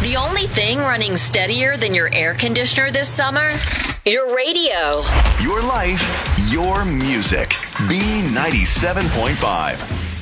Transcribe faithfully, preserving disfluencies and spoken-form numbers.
The only thing running steadier than your air conditioner this summer? Your radio. Your life, your music. B ninety-seven point five.